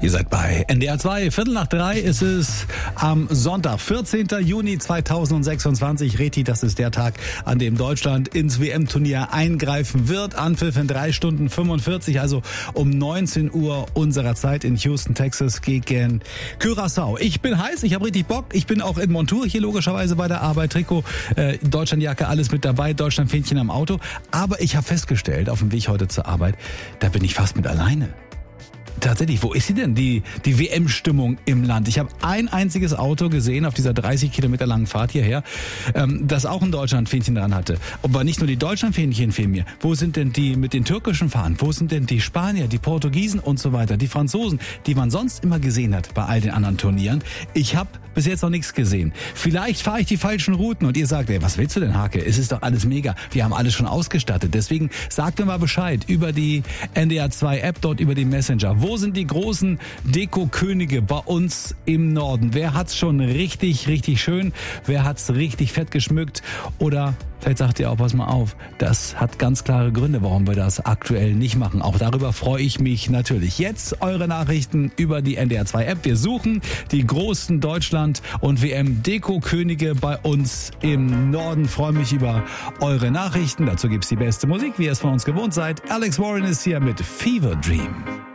Ihr seid bei NDR 2, 2:15 ist es am Sonntag, 14. Juni 2026. Reti, das ist der Tag, an dem Deutschland ins WM-Turnier eingreifen wird. Anpfiff in 3 Stunden 45, also um 19 Uhr unserer Zeit in Houston, Texas gegen Curaçao. Ich bin heiß, ich habe richtig Bock. Ich bin auch in Montur hier logischerweise bei der Arbeit. Trikot, Deutschlandjacke, alles mit dabei, Deutschlandfähnchen am Auto. Aber ich habe festgestellt, auf dem Weg heute zur Arbeit, da bin ich fast mit alleine. Tatsächlich, wo ist sie denn, die WM-Stimmung im Land? Ich habe ein einziges Auto gesehen auf dieser 30 Kilometer langen Fahrt hierher, das auch ein Deutschlandfähnchen dran hatte. Aber nicht nur die Deutschlandfähnchen fehlen mir. Wo sind denn die mit den türkischen Fahnen? Wo sind denn die Spanier, die Portugiesen und so weiter, die Franzosen, die man sonst immer gesehen hat bei all den anderen Turnieren? Ich habe bis jetzt noch nichts gesehen. Vielleicht fahre ich die falschen Routen und ihr sagt, ey, was willst du denn, Hake? Es ist doch alles mega. Wir haben alles schon ausgestattet. Deswegen sagt mir mal Bescheid über die NDR 2 App, dort über den Messenger. Wo sind die großen Deko-Könige bei uns im Norden? Wer hat's schon richtig, richtig schön? Wer hat's richtig fett geschmückt? Oder vielleicht sagt ihr auch, pass mal auf, das hat ganz klare Gründe, warum wir das aktuell nicht machen. Auch darüber freue ich mich natürlich. Jetzt eure Nachrichten über die NDR 2 App. Wir suchen die großen Deutschland- und WM-Deko-Könige bei uns im Norden. Freue mich über eure Nachrichten. Dazu gibt's die beste Musik, wie ihr es von uns gewohnt seid. Alex Warren ist hier mit Fever Dream.